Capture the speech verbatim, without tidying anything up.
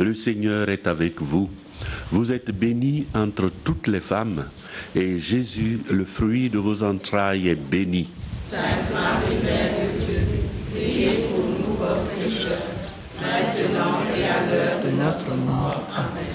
Le Seigneur est avec vous. Vous êtes bénie entre toutes les femmes, et Jésus, le fruit de vos entrailles, est béni. Sainte Marie, Mère de Dieu, priez pour nous pauvres pécheurs, maintenant et à l'heure de notre mort. Amen.